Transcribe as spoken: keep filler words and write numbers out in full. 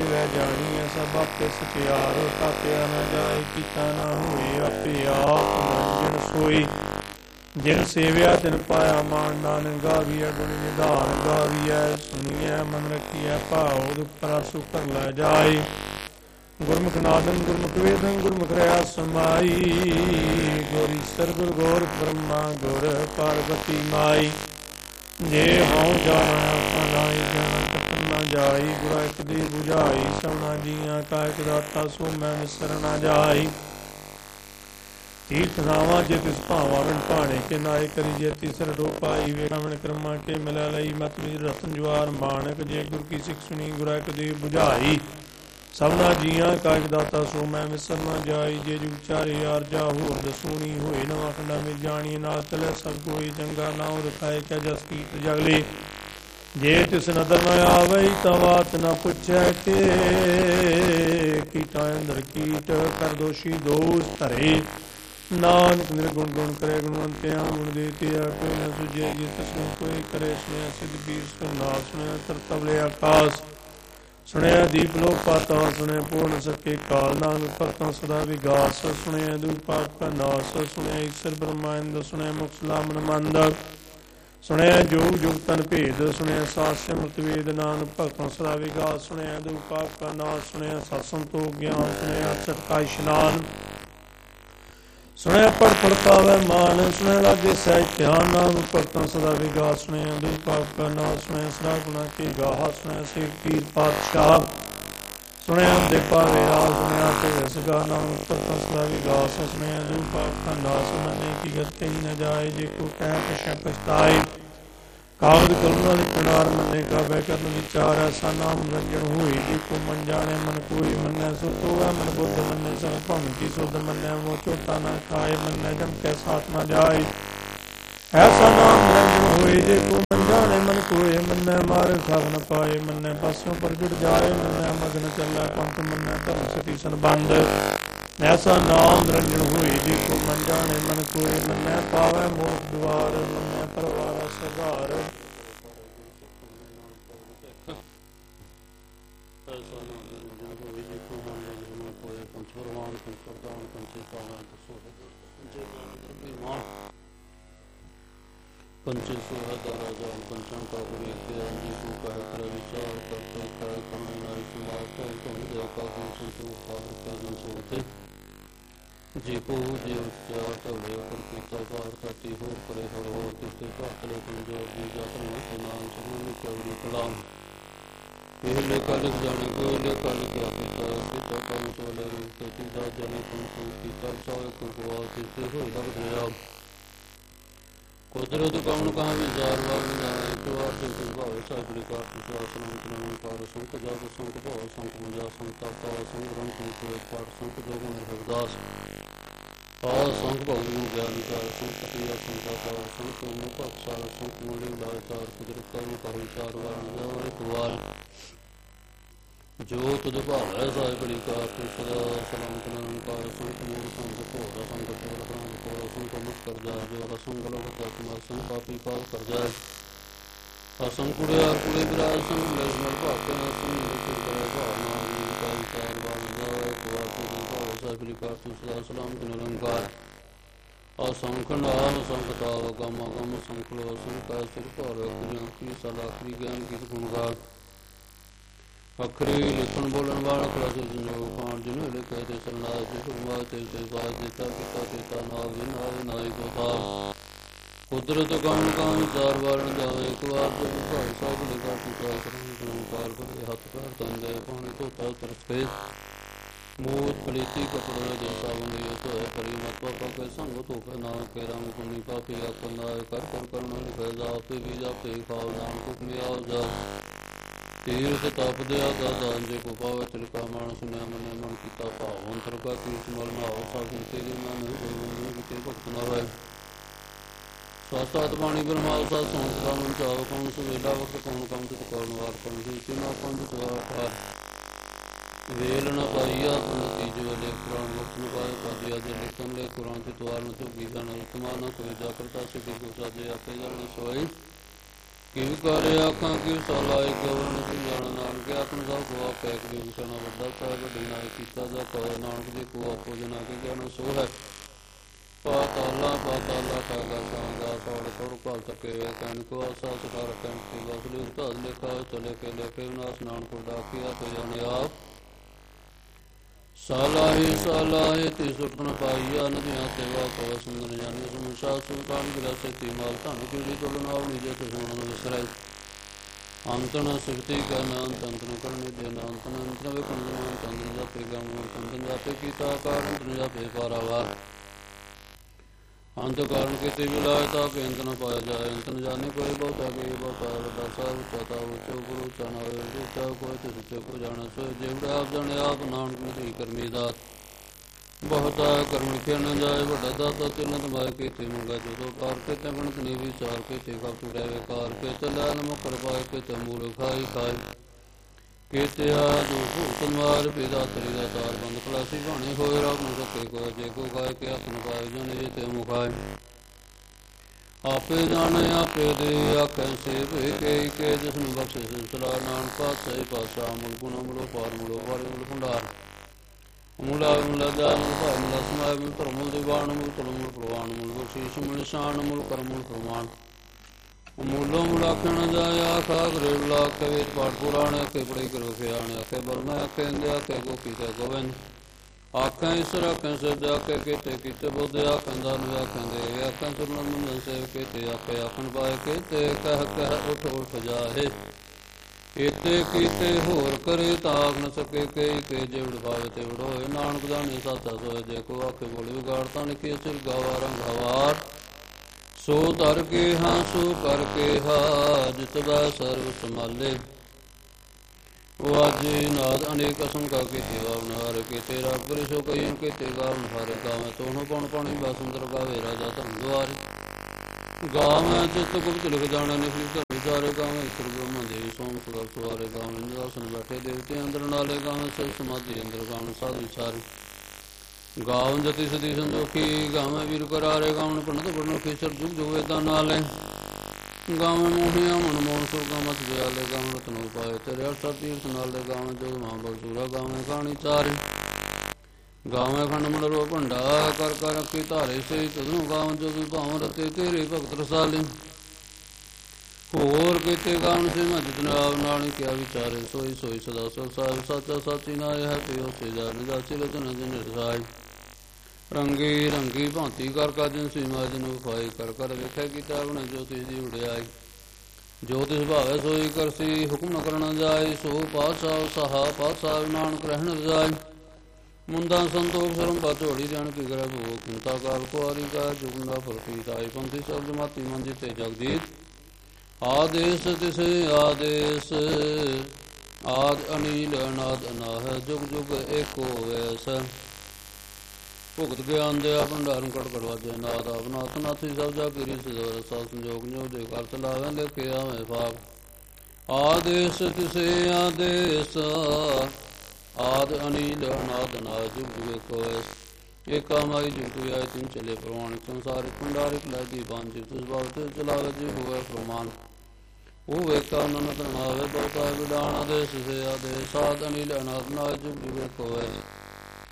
ਵੈ ਜਾਣੀਐ ਸਭ ਆਪੇ ਸਚਿਆਰ, ਤਾਪਿਆ ਨਾ ਜਾਏ ਕੀਤਾ ਨਾ ਹੋਏ, ਆਪੇ ਆਪ ਮੰਜਣ ਸੋਈ। ਜਿਨ ਸੇਵਿਆ ਤਿਨ ਪਾਇਆ ਮਾਨ, ਨਾਨਕ ਗਾਵੀਐ ਗੁਣ ਨਿਧਾਨ। ਗਾਵੀਐ ਸੁਣੀਐ ਮਨ ਰਖੀਐ ਭਾਉ, ਦੁਖ ਪਰਾ ਸੁਖ ਕਰ ਲੈ ਜਾਏ। ਗੁਰਮੁਖ ਨਾਦੰ ਗੁਰਮੁਖ ਵੇਦੰ ਗੁਰਮੁਖ ਰਹਾ ਸਮਾਈ, ਗੁਰ ਈਸਰ ਗੁਰ ਗੋਰ ਬ੍ਰਹਮਾ ਗੁਰ ਪਾਰਬਤੀ ਮਾਈ। ਜੇ ਹਉ ਜਾਣਾ ਆਪਾ ਨਾਹੀ, ਜਾਣਾ ਕਤਨ ਨਾ ਜਾਈ। ਗੁਰਾ ਇਕ ਦੀ ਬੁਝਾਈ, ਸਭਨਾ ਜੀਆਂ ਕਾ ਇਕ ਦਾਤਾ, ਸੋ ਮੈਂ ਵਿਸਰ ਨਾ ਜਾਈ। ਤੀਰਥ ਨਾਵਾਂ ਜੇ ਤਿਸ ਭਾਵਾਂ ਵਿਣ ਭਾਣੇ ਕੇ, ਨਾਏ ਕਰੀ ਜੇ ਤਿਸਰ ਡੋ ਪਾਈ। ਵੇਖਾਂ ਵਿਣ ਕਰਮਾਂ ਕੇ ਮਿਲੈ ਲਈ, ਮਤ ਵਿੱਚ ਰਤਨ ਜਵਾਰ ਮਾਣਕ। ਜੇ ਗੁਰ ਕੀ ਸਿੱਖ ਸੁਣੀ ਗੁਰਾ ਇਕ ਦੀ ਬੁਝਾਈ, ਸਭਨਾ ਜੀਆਂ ਕਾ ਇਕ ਦਾਤਾ, ਸੋ ਮੈਂ ਵਿਸਰ ਨਾ ਜਾਈ। ਜੇ ਜੁਗ ਚਾਰੇ ਆਰਜਾ ਹੋਰ ਦਸੂਣੀ, ਹੋਏ ਨਵਾਂ ਖੰਡਾ ਵਿੱਚ ਜਾਣੀ। ਨਾਲ ਤਲੇ ਸਭ ਕੋਈ ਚੰਗਾ, ਨਾਉ ਰਖਾਏ ਕੈ ਜਸ ਕੀਟ ਜਗਲੀ। ਜੇ ਤਿਸ ਨਦਰ ਨ ਆਵਈ, ਤਾਂ ਬਾਤ ਨ ਪੁੱਛੈ ਕੇ, ਕੀਟਾਂ ਅੰਦਰ ਕੀਟ ਕਰ ਦੋਸ਼ੀ ਦੋਸ਼ ਧਰੇ। ਨਾਨਕ ਨਿਰਗੁਣ ਗੁਣ ਕਰੇ ਗੁਣਵੰਤਿਆਂ, ਗੁਣ ਦੇਤਿਆ ਕੋਈ ਨ ਸੁਝੇ। ਜੇ ਤਿਸਨੂੰ ਕੋਈ ਕਰੇ ਸੁਣਿਆ, ਸਿਧ ਪੀਰ ਸੁ ਨਾਮ ਸੁਣਿਆ, ਤਰਤਬਲੇ ਆਕਾਸ ਸੁਣਿਆ। ਦੀਪ ਲੋਕ ਪਾਤਾਲ ਸੁਣਿਆ, ਪੂਰਨ ਸਕੇ ਕਾਲ। ਨਾਨਕ ਭਗਤਾਂ ਸਦਾ ਵਿਗਾਸ, ਸੁਣਿਆ ਦੁਖ ਪਾਪ ਕਾ ਨਾਸ। ਸੁਣਿਆ ਈਸਰ ਬ੍ਰਹਮਾਨੰਦ, ਸੁਣਿਆ ਮੁਖ ਸਲਾਮਨ ਮੰਦ। ਸੁਣਿਆ ਜੋਗ ਜੁਗ ਤਨ ਭੇਦ, ਸੁਣਿਆ ਸਾਧ ਸਿਮਰਤ ਵੇਦ। ਨਾਨਕ ਭਗਤਾਂ ਸਦਾ ਵਿਗਾਸ, ਸੁਣਿਆ ਦੁਖ ਪਾਪ ਕਾ ਨਾਸ। ਸੁਣਿਆ ਸਤ ਸੰਤੋਖ ਗਿਆਨ, ਸੁਣਿਆ ਅਚਟ ਕਾ ਇਸ਼ਨਾਨ। ਸੁਣਿਆ ਪੜ ਪੜ ਪਾਵੈ ਮਾਨ, ਸੁਣਿਆ ਲਾਗੇ ਸਹਿਜ ਧਿਆਨ। ਨਾਨਕ ਭਗਤਾਂ ਸਦਾ ਵਿਗਾਸ, ਸੁਣਿਆ ਦੁਖ ਪਾਪ ਕਾ ਨਾਸ। ਸੁਣਿਆ ਸਦਾ ਗੁਣਾ ਕੇ ਗਾਹ, ਸੁਣਿਆ ਸਿੱਖ ਪੀਰ ਪਾਤਸ਼ਾਹ। ਸੁਣਿਆ ਦੇ ਪਾਵੇ ਰਾਗ, ਸੁਣਿਆ ਤੇ ਸਗਾ। ਨਾਨਕ ਭਗਤਾਂ ਸਦਾ ਵਿਗਾਸ, ਸੁਣਿਆ ਦੁਖ ਪਾਪ ਕਾ ਨਾਸ। ਮਨੇ ਕੀ ਗਤ ਕਹੀ ਨ ਜਾਏ, ਜੇ ਕੋ ਕਹਿ ਪਛੈ ਪਛਤਾਏ। ਕਾਵਦ ਕਲਮਾ ਲਿਖਣਾਰ, ਮੰਨੇ ਕਾ ਬਹਿ ਕਰਨ ਵਿਚਾਰ। ਐਸਾ ਨਾਮ ਰੰਜਨ ਹੋਈ, ਜੇ ਕੋ ਮਨ ਜਾਣੇ ਮਨ ਕੋਈ। ਮੰਨੈ ਸੋ ਤੋਵੈ ਮਨ ਬੁੱਧ, ਮੰਨੈ ਸਭ ਭੰਗ ਕੀ ਸੁਧ। ਮੰਨੈ ਮੋਹ ਝੋਟਾ ਨਾ ਖਾਏ, ਮੰਨੈ ਜਮ ਕੈ ਸਾਥ ਨਾ ਜਾਏ। ਐਸਾ ਨਾਮ ਰੰਜਨ ਹੋਈ, ਜੇ ਕੋ ਮਨ ਜਾਣੇ ਮਨ ਕੋਇ। ਮੰਨੈ ਮਾਰਗ ਖਾਵ ਨ ਪਾਏ, ਮੰਨੈ ਪਾਸਿਓਂ ਪ੍ਰਗਟ ਜਾਏ। ਮੰਨੈ ਮਗਨ ਚੱਲੈ ਪੰਥ, ਮੰਨੈ ਧਰਮ ਸਤੀ ਸੰਬੰਧ। ਐਸਾ ਨਾਮ ਰੰਜਨ ਹੋਈ, ਜੇ ਕੋ ਮਨ ਜਾਣੇ ਮਨ ਕੋਇ। ਮੰਨੈ ਪਾਵੈ ਮੋਖ ਦੁਆਰ, ਮੰਨੈ ਪਰਵਾਰਾ ਸਧਾਰ। ਪੰਚੇ ਸੋਹਾ ਦਾਰਾ ਜਾਨ, ਪੰਚਾਂ ਕਾ ਉਰੇ ਤੇ ਅੰਜੀ ਤੂੰ ਕਹਿ ਕਰ ਵਿਚਾਰ। ਕਰਤੇ ਕਰ ਕਰਨੇ ਨਾਈ ਕੁਮਾਰ, ਤੋਂ ਤੁਮ ਦੇ ਕਾ ਗੁਣ ਸੰਤੋਖ ਪਾਰ ਕਾ ਜਨ ਸੋਤੇ। ਜੇ ਕੋ ਜੇ ਉਚਾਰ ਧਵਲੇ ਉਪਰ ਕੀਤਾ ਪਾਰ, ਤਾਤੀ ਹੋਰ ਕਰੇ ਹਰ ਹੋਰ। ਤਿਸਤੇ ਭਾਤ ਲੈ ਕਮਜੋਰ ਦੀ ਜਾਤ ਨਾ, ਨਾਮ ਸੁਣੀ ਚੌੜੀ ਕਲਾਮ। ਪਹਿਲੇ ਕਾਲਕ ਜਾਣੇ ਕੋਈ ਲੈ ਕਾਲਕ ਕਿਆ ਕੀਤਾ, ਕੀਤਾ ਕਾਲ ਤੋਲੇ ਰੂਪ ਤੇ ਤਿਦਾ ਜਨੇ ਤੁਮ ਤੂੰ ਕੀਤਾ। ਚਾਹੇ ਕੋ ਗਵਾ ਤਿਸਤੇ ਹੋਏ ਲਗ ਦਇਆ। ਕੁਦਰਤ ਕੌਣ ਕਹਾਂ ਵਿਚਾਰ ਵਾਰ ਜਾਏ। ਇੱਕ ਵਾਰ ਤੇ ਤੁਮ ਭਾਵੇ ਸਾਗਰੀ ਕਾਰ ਤੁਸਰਾ ਸਲਾਮਤ ਨਿਰੰਕਾਰ। ਸੰਕ ਜਗ ਸੰਕ ਭਾਵ ਸੰਕ ਮੁਝਾ ਸੰਤਾ ਪਾ। ਸੰਗ ਰੰਗ ਸੰਕ ਪਾਠ ਸੰਕ ਜੋਗ ਹਰਦਾਸ। ਪਾ ਸੰਕ ਭਗਤ ਗੁਣ ਗਿਆਨ ਚਾਰ, ਸੰਕ ਪਤਿਆ ਸੰਤਾ ਚਾਰ। ਸੰਕ ਮੁਖ ਭਗਤ ਸਾਰ, ਸੰਕ ਮੂਲੇ ਉਲਾਰ ਚਾਰ। ਕੁਦਰਤ ਕੌਣ ਕਹਾਂ ਵਿਚਾਰ ਵਾਰ ਜਾਏ। ਇੱਕ ਵਾਰ ਜੋ ਤੁਧ ਭਾਵੈ ਸਾਇ ਬੜੀ ਕਾਰ, ਤੁਸਰਾ ਸਲਾਮਤ ਨਿਰੰਕਾਰ। ਸੰਕ ਮੂਲ ਸੰਕ ਭੋਰਾ ਸੰਕ ਪੂਰ ਪ੍ਰਾਨ ਕੋਰ। ਸੰਕ ਮੁਖ ਕਰ ਜਾਏ, ਜੋ ਅਸੰਗ ਲੋਕ ਤਤਮਾ। ਸੰਕ ਪਾਪੀ ਪਾਪ ਕਰ ਜਾਏ। ਅਸੰਗ ਕੁੜਿਆਰ ਕੁੜੇ ਵਿਰਾਜ, ਸੰਗ ਮਿਲ ਮਿਲ ਭਾਪੇ ਨਾ। ਸੰਗ ਨਿਕਲ ਕਰੇ ਭਾਵਨਾ, ਜੀਵ ਕਾ ਵਿਚਾਰ ਬਣ ਜਾਏ। ਇੱਕ ਵਾਰ ਤੁਧ ਭਾਵੈ ਸਾਇ ਬੜੀ ਕਾਰ, ਤੁਸਰਾ ਸਲਾਮਤ ਨਿਰੰਕਾਰ। ਅਸੰਖ ਨਾਮ ਸੰਖ ਤਾਵ ਗਮ ਅਗਮ, ਸੰਖ ਲੋ ਸੰਖ ਸਿਰ ਭਾਰ। ਅਖਰੀ ਅਖਰੀ ਸਦਾ ਅਖਰੀ ਗਿਆਨ ਕਿਸ ਗੁਣ ਗਾ। ਅਖਰੀ ਲਿਖਣ ਬੋਲਣ ਵਾਲਾ ਕਲਾ ਸੰਜੋਗ ਪਾਣ। ਜਿਨ ਵੇਲੇ ਕਹਿ ਤੇ ਸਰਨਾਇ, ਜਿਸ ਹੁਕਮਾ ਤੇ ਤੇ ਸਾਜ। ਦਿੱਤਾ ਕੀਤਾ ਤੇਤਾ ਨਾਮ, ਜਿਨ ਆਏ ਨਾਈ ਕੋ ਥਾਪ। ਕੁਦਰਤ ਕੌਣ ਕਹਾਂ ਵਿਚਾਰ ਵਾਰਨ ਜਾਵੇ। ਇੱਕ ਵਾਰ ਤੇ ਭਾਈ ਸਾਹਿਬ ਨੇ ਕਾ ਕੀਤਾ ਕਰੰਕਾਰ। ਭਰੇ ਹੱਥ ਪੈਰ ਤੰਦੇ, ਪਾਣੀ ਧੋਤਾ ਤਰਸ ਕੇ। ਮੂਤ ਪਲੀਤੀ ਕਪੜੇ ਦੇ ਸਾਬਨ ਲਿਓ ਧੋਏ। ਕਰੀ ਮਤ ਪਾਪਾ ਕੇ ਸੰਗ ਧੋਪੇ, ਨਾਨਕ ਕੇ ਰੰਗ ਪੁਨੀ ਪਾਪੀ ਆਖਣ ਨਾਏ। ਕਰ ਕਰ ਕਰਨਾ ਲਿਖੇ ਜਾਪੇ, ਵੀ ਜਾਪੇ ਖਾਓ ਨਾਮ ਹੁਕਮੇ ਆਓ ਜਾ। ਤੀਰਥ ਤਪ ਦਿਆ ਦਾਦਾ, ਜੇ ਕੋ ਪਾਵੇ ਤਿਲਕਾ ਮਾਣ। ਸੁਣਿਆ ਮੰਨੇ ਮਨ ਕੀਤਾ ਭਾਵ, ਅੰਤਰ ਕਾ ਤੀਰਥ ਮਲ ਨਹਾਓ। ਸਾਧਨ ਤੇਰੇ ਮਨ ਹੋਏ, ਕਿਤੇ ਭਗਤ ਨਾ ਹੋਏ। ਸਤ ਸਤ ਬਾਣੀ ਬਰਮਾਲ ਸਤ ਸੋਹਣ ਸਦਾ ਮਨ ਚਾਓ। ਕੌਣ ਸੁਵੇਲਾ ਵਕਤ ਕੌਣ ਕੰਮ ਤਿਤ ਕਰਨ ਵਾਰ। ਕੌਣ ਸੀ ਨਾ ਪੰਜ ਸਵਾਰ ਠਾਰ। ਵੇਲ ਨ ਪਾਈਆ ਤੁਮ ਤੀਜ ਵੇਲੇ, ਪੁਰਾਣ ਮੁਕਤ ਨ ਪਾਏ ਪਾਜਿਆ। ਜੇ ਲਿਖਣ ਲੈ ਕੁਰਾਨ ਤੇ ਤਵਾਰ ਨ ਝੁਗੀ ਜਾਣ। ਰਤਮਾ ਨ ਕੋਈ ਜਾਕਰਤਾ ਸਿੱਧੀ ਕੋ ਸਾਜੇ, ਆਪੇ ਜਾਣ ਸੋਈ। ਕਿਵ ਕਰ ਆਖਾਂ ਕਿਵ ਸਲਾਈ ਗਵਨ ਸਿ ਜਾਣ ਨਾਨਕ ਆਪਨ ਸਭ ਕੋ ਆਪੇ ਇੱਕ ਵੀ ਵਿਸ਼ਨਾ ਵੱਡਾ ਸਾਹਿਬ ਵੱਡੀ ਨਾਇ ਕੀਤਾ ਜਾ ਕਹੇ ਨਾਨਕ ਜੀ ਕੋ ਆਪੋ ਜਨਾ ਕੀ ਜਾਣ ਸੋ ਹੈ ਪਾਤਾਲਾ ਪਾਤਾਲਾ ਕਾਗਾ ਕਾਗਾ ਸੌੜ ਸੌੜ ਕਾਲ ਸਕੇ ਵੇ ਕਹਿਣ ਕੋ ਆਸਾ ਸਕਾਰ ਕਹਿਣ ਕੀ ਵਸਲੀ ਉਤਾਦ ਲੇਖਾ ਚਲੇ ਕੇ ਲੇਖੇ ਨਾਸ ਨਾਨਕ ਡਾਕਿਆ ਤੇ ਜਾਣੇ ਆਪ ਸਾਲਾਹੀ ਸਾਲਾਹੀ ਤੀ ਸੁਟਨ ਪਾਈਆ ਨਦੀਆਂ ਸੇਵਾ ਕੋ ਸੁੰਦਰ ਜਾਨੀ ਸਮੁਸ਼ਾ ਸੁਲਤਾਨ ਗਿਰਾ ਸੇ ਤੀ ਮਾਲ ਧਨ ਕੀੜੀ ਤੁਲਨਾ ਨਿਜੇ ਤੇ ਸੁਣਨ ਵਿਸਰੇ ਅੰਤਨ ਸਿਫਤੀ ਕਾ ਨਾਮ ਤੰਤਨ ਕਰਨੇ ਦੇ ਨਾਮ ਤੰਤਨ ਵੇ ਕੰਦਨ ਤੰਤਨ ਜਾਪੇ ਗਮ ਤੰਤਨ ਜਾਪੇ ਕੀਤਾ ਕਾਰਨ ਤਨ ਜਾਪੇ ਪਾਰਾਵਾਰ ਅੰਤ ਕਾਰਨ ਕਿਤੇ ਵਿਲਾਇਤਾ ਕਿ ਅੰਤ ਨ ਪਾਇਆ ਜਾਏ ਅੰਤ ਨ ਜਾਣੇ ਕੋਈ ਬਹੁਤਾ ਗਈ ਬਹੁਤਾ ਵੱਡਾ ਸਾਹਿਬ ਚਤਾ ਉੱਚੋ ਗੁਰੂ ਚਨਾ ਹੋਏ ਉੱਚਾ ਕੋਈ ਤੇ ਉੱਚੇ ਕੋ ਜਾਣਾ ਸੋ ਜਿਹੜਾ ਆਪ ਜਾਣੇ ਆਪ ਨਾਨਕ ਨਹੀਂ ਕਰਮੀ ਦਾਤ ਬਹੁਤਾ ਕਰਮ ਲਿਖਿਆ ਨ ਜਾਏ ਵੱਡਾ ਦਾਤਾ ਤਿੰਨ ਦਮਾਏ ਕੀਤੇ ਮੰਗਾ ਜਦੋਂ ਕਾਰ ਕੇ ਤੇ ਗਣਤ ਨਹੀਂ ਵਿਚਾਰ ਕੇ ਤੇ ਕਾ ਪੂਰੇ ਕਾਰ ਕੇ ਚੱਲਿਆ ਨ ਮੁਕਰ ਪਾਏ ਕੇ ਤੇ ਮੂਲ ਖਾਈ ਖਾਈ ਕੀਤੇ ਆ ਜੋ ਭੂਤ ਮਾਰ ਪੇਦਾ ਤਰੀ ਦਾ ਤਾਰ ਬੰਦ ਖਲਾਸੀ ਬਾਣੇ ਹੋਏ ਰੱਬ ਨੂੰ ਸਕੇ ਕੋ ਜੇ ਕੋ ਗਾਇ ਕੇ ਆਪਨ ਪਾਏ ਜਨ ਤੇ ਮੁਖਾਏ ਆਪੇ ਜਾਣੇ ਆਪੇ ਦੇ ਆਖੈ ਸੇਵੇ ਕੇ ਕੇ ਜਿਸ ਨੂੰ ਬਖਸ਼ੇ ਸਿਲਸਿਲਾ ਨਾਨਕ ਪਾਤਸ਼ਾਹੀ ਪਾਤਸ਼ਾਹ ਮੁਲ ਗੁਣ ਮੁਲੋ ਪਾਰ ਮੁਲੋ ਵਾਰੇ ਮੁਲ ਭੰਡਾਰ ਮੁਲਾ ਮੁਲਾ ਦਾ ਮੁਲ ਭਾਇ ਮੁਲਾ ਸਮਾਇ ਮੁਲ ਧਰਮ ਮੁਲ ਦੀਵਾਨ ਮੁਲ ਤੁਲ ਮੁਲ ਪ੍ਰਵਾਨ ਮੁਲ ਬਖਸ਼ੀਸ਼ ਮੁਲ ਨਿਸ਼ਾਨ ਮੁਲ ਕਰਮ ਮੁਲ ਪ੍ਰਮਾਣ ਮੂਲੋਂ ਮੁਲਾਖਣ ਜਾਇਆ ਆਖਾ ਗਰੇੜ ਲਾ ਕੇ ਵੇਦ ਪਾਠ ਪੁਰਾਣ ਆਖੇ ਪੜਾਈ ਕਰੋ ਖਿਆਣ ਆਖੇ ਬਰਮਾ ਆਖੇ ਇੰਦੇ ਆਖੇ ਗੋਪੀ ਤੇ ਗੋਵਿੰਦ ਆਖਾਂ ਈਸ਼ਰ ਆਖਾਂ ਸਿਧ ਆਖੇ ਕੀਤੇ ਕੀਤੇ ਬੁੱਧ ਆਖਾਂ ਦਾਨ ਆਖਾਂ ਦੇ ਆਖਾਂ ਸੁਰਨੰਦ ਮੰਦਨ ਸੇਵ ਕੀਤੇ ਆਖੇ ਆਖਣ ਪਾਏ ਕੀਤੇ ਕਹਿ ਕਹਿ ਉਠ ਉਠ ਜਾਹੇ ਇਤੇ ਕੀਤੇ ਹੋਰ ਕਰੇ ਤਾਕ ਨ ਸਕੇ ਕਈ ਕੇ ਜਿਵੜ ਭਾਵੇ ਤੇ ਵੜੋਏ ਨਾਨਕ ਜਾਣੇ ਸਾਚਾ ਸੋਏ ਜੇ ਕੋ ਆਖੇ ਬੋਲ ਵਿਗਾੜ ਤਾਂ ਲਿਖੇ ਸਿਰ ਗਾਵਾ ਰੰਗ ਹਵਾਰ ਸੋ ਧਰ ਕੇ ਹਾਂ ਸੋ ਕਰ ਕੇ ਹਾ ਜਿਤ ਬੈ ਸਰਬ ਸੰਭਾਲੇ ਵਾਜੇ ਨਾਦ ਅਨੇਕ ਅਸੰਕਾ ਕੇ ਸੇਵਾ ਬਨਾਰ ਕੇ ਤੇਰਾ ਗੁਰ ਸੋ ਕਈ ਕੇ ਤੇ ਗਾਵਨ ਹਰ ਗਾਵੇਂ ਤੋਨੋ ਪਉਣ ਪਾਣੀ ਬਸੰਦਰ ਗਾਵੇ ਰਾਜਾ ਧਰਮ ਦੁਆਰ ਗਾਵੇਂ ਜਿਤ ਗੁਪਤ ਲਿਖ ਜਾਣਾ ਨਿਖਿਲ ਧਰਮ ਸਾਰੇ ਗਾਵੇਂ ਈਸ਼ਰ ਬ੍ਰਹਮਾ ਦੇਵੀ ਸੋਮ ਸਦਾ ਸਵਾਰੇ ਗਾਵੇਂ ਨਿਵਾਸਨ ਬੈਠੇ ਦੇਵਤੇ ਅੰਦਰ ਨਾਲੇ ਗਾਵੇਂ ਸਿਰ ਸਮਾਧੀ ਅੰਦਰ ਗਾਵੇਂ ਸਾਧੂ ਸਾਰੇ ਗਾਵਨ ਜਤੀ ਸਦੀ ਸੰਦੋਖੀ ਗਾਵੇਂ ਵੀਰ ਕਰਾਰੇ ਗਾਵਨ ਪੰਡਤ ਗੁਰਨੁ ਖੇਸਰ ਜੁਗ ਜੋਵੇ ਦਾ ਨਾਲੇ ਗਾਵੇਂ ਮੋਹਿਆ ਮਨ ਮੋਹਨ ਸੋ ਗਾਮਤ ਦਿਆਲੇ ਗਾਵਨ ਤਨੋ ਪਾਏ ਤੇਰੇ ਅਰਸਾ ਤੀਰਥ ਨਾਲੇ ਗਾਵੇਂ ਜੋ ਮਾਂ ਬਲਸੂਰਾ ਗਾਵੇਂ ਖਾਣੀ ਚਾਰੇ ਗਾਵੇਂ ਖੰਡ ਮੰਡਲੋ ਭੰਡਾ ਕਰ ਕਰ ਰੱਖੀ ਧਾਰੇ ਸੇ ਤਦਨੂੰ ਗਾਵਨ ਜੋ ਵੀ ਭਾਵ ਰਤੇ ਤੇਰੇ ਭਗਤ ਰਸਾਲੇ ਹੋਰ ਕੀਤੇ ਗਾਵਨ ਸੇ ਮਜਦ ਨਾਮ ਨਾਲੀ ਕਿਆ ਵਿਚਾਰੇ ਸੋਈ ਸੋਈ ਸਦਾ ਸੋ ਸਾਹਿਬ ਸਾਚਾ ਸਾਚੀ ਨਾਇ ਹੈ ਪਿਓ ਸੇ ਜਾਨ ਜਾਚੇ ਲਜਨ ਜਨ ਰਸਾਈ ਰੰਗੀ ਰੰਗੀ ਭਾਂਤੀ ਕਰ ਕਾਜਨ ਸੀਮਾ ਜਨ ਉਫਾਈ ਕਰ ਕਰ ਵੇਖੈ ਕੀਤਾ ਬਣ ਜੋਤੀ ਦੀ ਉਡਿਆਈ ਜੋ ਤਿਸ ਭਾਵੈ ਸੋਈ ਕਰਸੀ ਹੁਕਮ ਨ ਕਰਨਾ ਜਾਏ ਸੋ ਪਾਤਸ਼ਾਹ ਸਹਾ ਪਾਤਸ਼ਾਹ ਨਾਨਕ ਰਹਿਣ ਰਜਾਈ ਮੁੰਦਾ ਸੰਤੋਖ ਸਰਮ ਬਾਝੋੜੀ ਜਾਣ ਕੀ ਕਰੈ ਭੋ ਕਿੰਤਾ ਕਾਲ ਕੁਆਰੀ ਕਾ ਜੁਗਨਾ ਫਰਤੀ ਤਾਈ ਪੰਥੀ ਸਭ ਜਮਾਤੀ ਮੰਜੀ ਤੇ ਜਗਦੀਤ ਆਦੇਸ ਤਿਸੇ ਆਦੇਸ ਆਦ ਅਨੀਲ ਅਨਾਦ ਅਨਾਹ ਜੁਗ ਜੁਗ ਏਕੋ ਵੈਸ ਭੁਗਤ ਗਿਆਨ ਦਿਆ ਭੰਡਾਰਨ ਕੜ ਕੜਵਾਜੇ ਨਾਦ ਆਪਨਾਥ ਨਾਥੀ ਸਭ ਜਾ ਗਿਰੀ ਸਿਧਵਰ ਸਾਧ ਸੰਜੋਗ ਨਿਉ ਦੇ ਕਰ ਚਲਾਵੇਂ ਲਿਖਿਆ ਮੈਂ ਪਾਪ ਆਦੇਸ ਤਿਸੇ ਆਦੇਸ ਆਦ ਅਨੀਲ ਅਨਾਦ ਅਨਾਹ ਜੁਗ ਜੁਗ ਏਕੋ ਵੈਸ ਏਕਾ ਮਾਈ ਜੁਗ ਜੁਗ ਆਇ ਤਿਨ ਚਲੇ ਪ੍ਰਵਾਨ ਸੰਸਾਰਿਕ ਭੰਡਾਰਿਕ ਲਾਗੀ ਬਾਨ ਜਿ ਤੁਸ ਭਾਵ ਤੇ ਚਲਾਵੇ ਜੀ ਹੋਵੇ ਪ੍ਰਮਾਨ ਉਹ ਏਕਾ ਨਨਤ ਨਾਵੇ ਬਹੁਤਾ ਵਿਡਾਣਾ ਦੇ ਸਿਸੇ ਆਦੇ ਸਾਧ ਅਨੀਲ ਅਨਾਦ ਅਨਾਹ ਜੁਗ ਜੁਗ ਏਕੋ ਵੈਸ